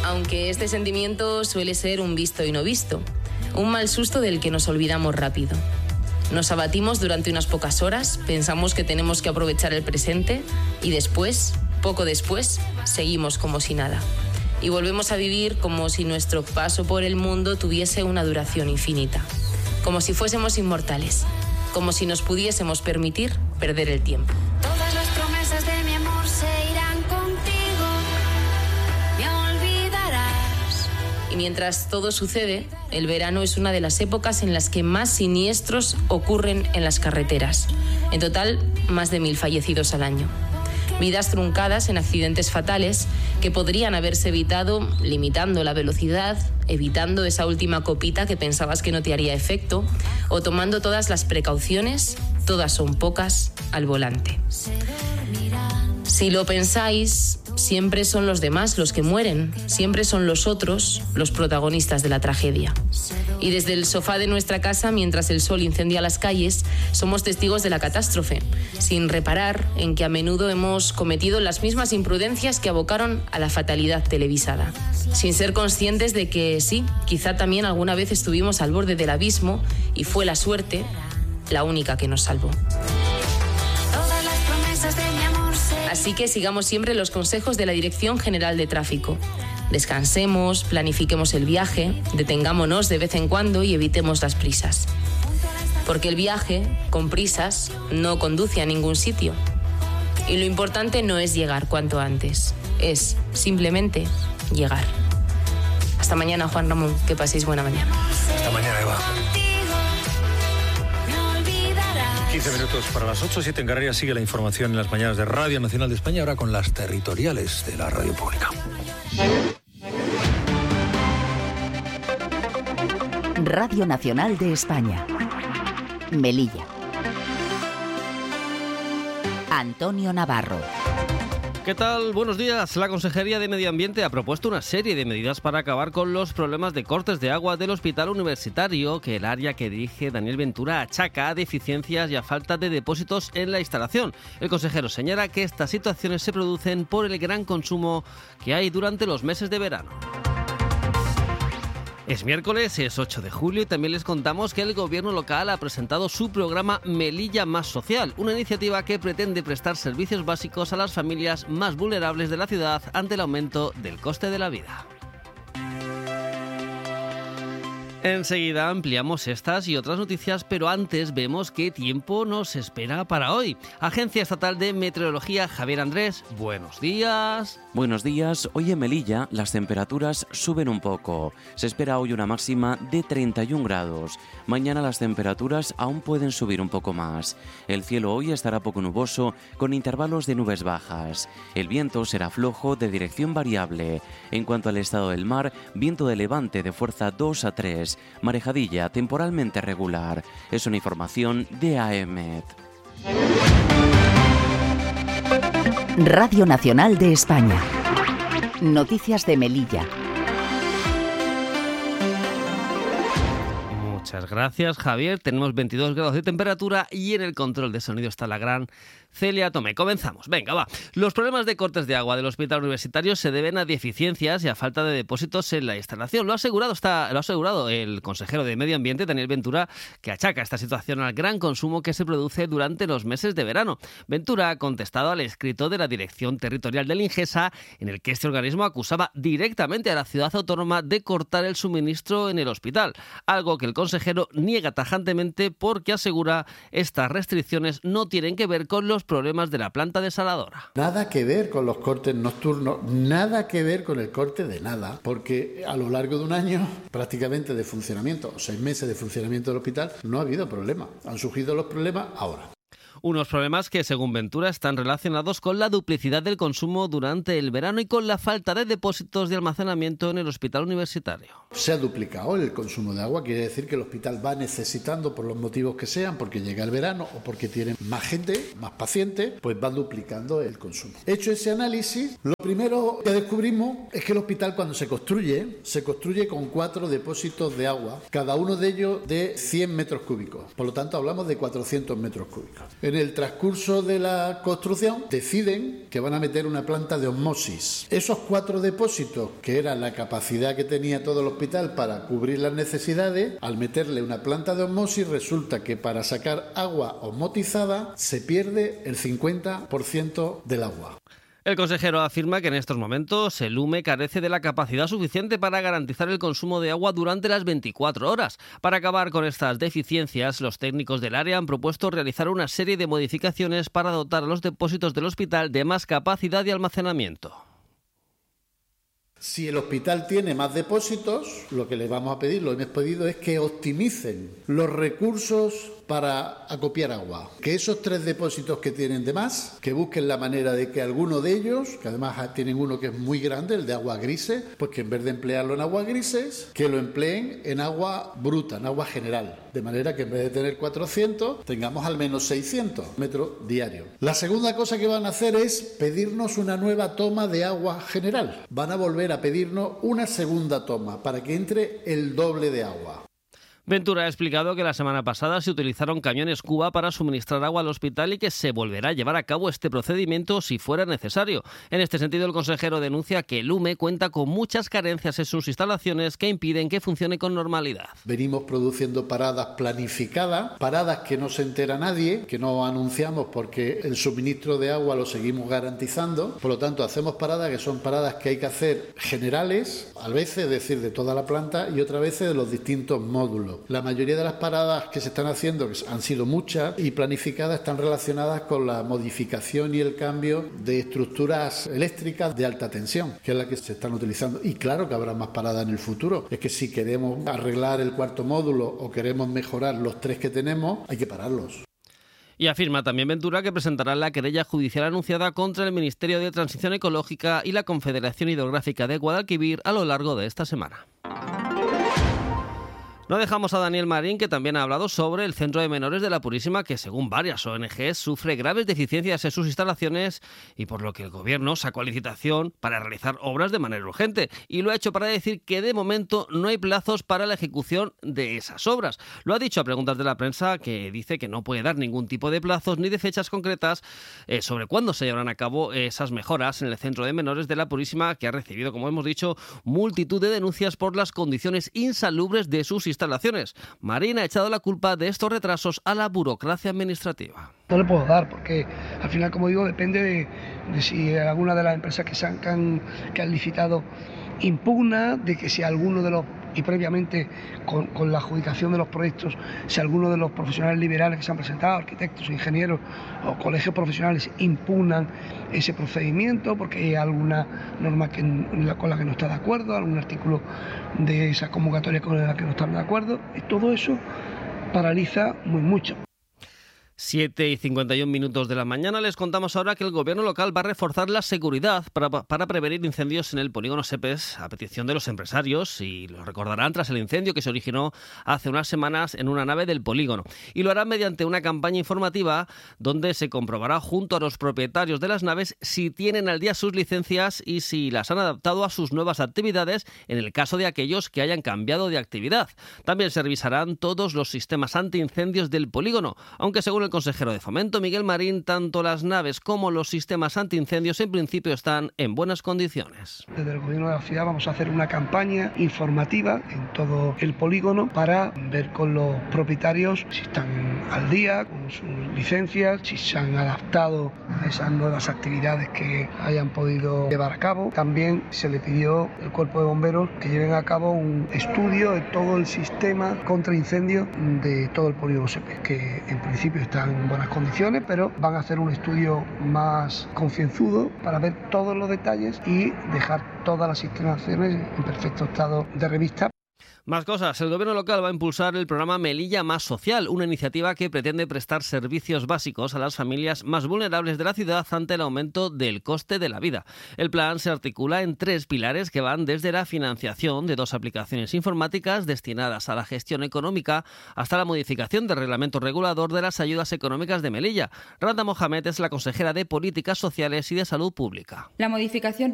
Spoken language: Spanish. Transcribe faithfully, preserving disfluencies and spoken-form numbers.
Aunque este sentimiento suele ser un visto y no visto, un mal susto del que nos olvidamos rápido. Nos abatimos durante unas pocas horas, pensamos que tenemos que aprovechar el presente y después, poco después, seguimos como si nada. Y volvemos a vivir como si nuestro paso por el mundo tuviese una duración infinita. Como si fuésemos inmortales. Como si nos pudiésemos permitir perder el tiempo. Todas las promesas de mi amor se irán contigo. Me olvidarás. Y mientras todo sucede, el verano es una de las épocas en las que más siniestros ocurren en las carreteras. En total, más de mil fallecidos al año. Vidas truncadas en accidentes fatales que podrían haberse evitado limitando la velocidad, evitando esa última copita que pensabas que no te haría efecto, o tomando todas las precauciones, todas son pocas, al volante. Si lo pensáis, siempre son los demás los que mueren, siempre son los otros los protagonistas de la tragedia. Y desde el sofá de nuestra casa, mientras el sol incendia las calles, somos testigos de la catástrofe, sin reparar en que a menudo hemos cometido las mismas imprudencias que abocaron a la fatalidad televisada. Sin ser conscientes de que sí, quizá también alguna vez estuvimos al borde del abismo y fue la suerte la única que nos salvó. Todas las promesas de mi amor se... Así que sigamos siempre los consejos de la Dirección General de Tráfico. Descansemos, planifiquemos el viaje, detengámonos de vez en cuando y evitemos las prisas. Porque el viaje, con prisas, no conduce a ningún sitio. Y lo importante no es llegar cuanto antes, es simplemente llegar. Hasta mañana, Juan Ramón, que paséis buena mañana. Hasta mañana, Eva. quince minutos para las ocho, siete en Canarias. Sigue la información en las mañanas de Radio Nacional de España, ahora con las territoriales de la radio pública. Radio Nacional de España. Melilla. Antonio Navarro. ¿Qué tal? Buenos días. La Consejería de Medio Ambiente ha propuesto una serie de medidas para acabar con los problemas de cortes de agua del Hospital Universitario, que el área que dirige Daniel Ventura achaca a deficiencias y a falta de depósitos en la instalación. El consejero señala que estas situaciones se producen por el gran consumo que hay durante los meses de verano. Es miércoles, es ocho de julio y también les contamos que el gobierno local ha presentado su programa Melilla Más Social, una iniciativa que pretende prestar servicios básicos a las familias más vulnerables de la ciudad ante el aumento del coste de la vida. Enseguida ampliamos estas y otras noticias, pero antes vemos qué tiempo nos espera para hoy. Agencia Estatal de Meteorología, Javier Andrés, buenos días. Buenos días. Hoy en Melilla las temperaturas suben un poco. Se espera hoy una máxima de treinta y un grados. Mañana las temperaturas aún pueden subir un poco más. El cielo hoy estará poco nuboso, con intervalos de nubes bajas. El viento será flojo de dirección variable. En cuanto al estado del mar, viento de levante de fuerza dos a tres. Marejadilla temporalmente regular. Es una información de AEMET. Radio Nacional de España. Noticias de Melilla. Muchas gracias, Javier. Tenemos veintidós grados de temperatura y en el control de sonido está la gran Celia Tomé. Comenzamos. Venga, va. Los problemas de cortes de agua del Hospital Universitario se deben a deficiencias y a falta de depósitos en la instalación. Lo ha asegurado, está, lo ha asegurado el consejero de Medio Ambiente, Daniel Ventura, que achaca esta situación al gran consumo que se produce durante los meses de verano. Ventura ha contestado al escrito de la Dirección Territorial del Ingesa, en el que este organismo acusaba directamente a la ciudad autónoma de cortar el suministro en el hospital, algo que el consejero niega tajantemente porque asegura estas restricciones no tienen que ver con los problemas de la planta desaladora. Nada que ver con los cortes nocturnos, nada que ver con el corte de nada, porque a lo largo de un año prácticamente de funcionamiento, o seis meses de funcionamiento del hospital, no ha habido problema. Han surgido los problemas ahora. Unos problemas que, según Ventura, están relacionados con la duplicidad del consumo durante el verano y con la falta de depósitos de almacenamiento en el hospital universitario. Se ha duplicado el consumo de agua, quiere decir que el hospital va necesitando, por los motivos que sean, porque llega el verano o porque tienen más gente, más pacientes, pues va duplicando el consumo. Hecho ese análisis, lo primero que descubrimos es que el hospital, cuando se construye, se construye con cuatro depósitos de agua, cada uno de ellos de cien metros cúbicos. Por lo tanto, hablamos de cuatrocientos metros cúbicos. En En el transcurso de la construcción deciden que van a meter una planta de osmosis. Esos cuatro depósitos, que eran la capacidad que tenía todo el hospital para cubrir las necesidades, al meterle una planta de osmosis resulta que para sacar agua osmotizada se pierde el cincuenta por ciento del agua. El consejero afirma que en estos momentos el U M E carece de la capacidad suficiente para garantizar el consumo de agua durante las veinticuatro horas. Para acabar con estas deficiencias, los técnicos del área han propuesto realizar una serie de modificaciones para dotar a los depósitos del hospital de más capacidad de almacenamiento. Si el hospital tiene más depósitos, lo que le vamos a pedir, lo hemos pedido, es que optimicen los recursos para acopiar agua. Que esos tres depósitos que tienen de más, que busquen la manera de que alguno de ellos, que además tienen uno que es muy grande, el de agua grises, pues que en vez de emplearlo en agua grises, que lo empleen en agua bruta, en agua general. De manera que en vez de tener cuatrocientos, tengamos al menos seiscientos metros diarios. La segunda cosa que van a hacer es pedirnos una nueva toma de agua general. Van a volver a pedirnos una segunda toma para que entre el doble de agua. Ventura ha explicado que la semana pasada se utilizaron camiones Cuba para suministrar agua al hospital y que se volverá a llevar a cabo este procedimiento si fuera necesario. En este sentido, el consejero denuncia que el U M E cuenta con muchas carencias en sus instalaciones que impiden que funcione con normalidad. Venimos produciendo paradas planificadas, paradas que no se entera nadie, que no anunciamos porque el suministro de agua lo seguimos garantizando. Por lo tanto, hacemos paradas que son paradas que hay que hacer generales, a veces, es decir, de toda la planta, y otras veces de los distintos módulos. La mayoría de las paradas que se están haciendo, que han sido muchas y planificadas, están relacionadas con la modificación y el cambio de estructuras eléctricas de alta tensión, que es la que se están utilizando. Y claro que habrá más paradas en el futuro. Es que si queremos arreglar el cuarto módulo o queremos mejorar los tres que tenemos, hay que pararlos. Y afirma también Ventura que presentará la querella judicial anunciada contra el Ministerio de Transición Ecológica y la Confederación Hidrográfica de Guadalquivir a lo largo de esta semana. No dejamos a Daniel Marín, que también ha hablado sobre el Centro de Menores de la Purísima, que según varias O N Ges sufre graves deficiencias en sus instalaciones y por lo que el Gobierno sacó a licitación para realizar obras de manera urgente. Y lo ha hecho para decir que de momento no hay plazos para la ejecución de esas obras. Lo ha dicho a preguntas de la prensa, que dice que no puede dar ningún tipo de plazos ni de fechas concretas eh, sobre cuándo se llevarán a cabo esas mejoras en el Centro de Menores de la Purísima, que ha recibido, como hemos dicho, multitud de denuncias por las condiciones insalubres de sus instalaciones. instalaciones. Marín ha echado la culpa de estos retrasos a la burocracia administrativa. No le puedo dar porque al final, como digo, depende de, de si alguna de las empresas que, se han, que, han, que han licitado impugna, de que si alguno de los, y previamente con, con la adjudicación de los proyectos, si alguno de los profesionales liberales que se han presentado, arquitectos, ingenieros o colegios profesionales impugnan ese procedimiento porque hay alguna norma que, con la que no está de acuerdo, algún artículo de esa convocatoria con la que no están de acuerdo, y todo eso paraliza muy mucho. siete y cincuenta y un minutos de la mañana. Les contamos ahora que el gobierno local va a reforzar la seguridad para, para prevenir incendios en el polígono Sepes a petición de los empresarios, y lo recordarán tras el incendio que se originó hace unas semanas en una nave del polígono. Y lo harán mediante una campaña informativa donde se comprobará junto a los propietarios de las naves si tienen al día sus licencias y si las han adaptado a sus nuevas actividades en el caso de aquellos que hayan cambiado de actividad. También se revisarán todos los sistemas antiincendios del polígono, aunque según el consejero de Fomento, Miguel Marín, tanto las naves como los sistemas antiincendios en principio están en buenas condiciones. Desde el gobierno de la ciudad vamos a hacer una campaña informativa en todo el polígono para ver con los propietarios si están al día con sus licencias, si se han adaptado a esas nuevas actividades que hayan podido llevar a cabo. También se le pidió al cuerpo de bomberos que lleven a cabo un estudio de todo el sistema contra incendios de todo el polígono Sepes, que en principio está en buenas condiciones, pero van a hacer un estudio más concienzudo para ver todos los detalles y dejar todas las instalaciones en perfecto estado de revista. Más cosas. El gobierno local va a impulsar el programa Melilla Más Social, una iniciativa que pretende prestar servicios básicos a las familias más vulnerables de la ciudad ante el aumento del coste de la vida. El plan se articula en tres pilares que van desde la financiación de dos aplicaciones informáticas destinadas a la gestión económica hasta la modificación del reglamento regulador de las ayudas económicas de Melilla. Randa Mohamed es la consejera de Políticas Sociales y de Salud Pública. La modificación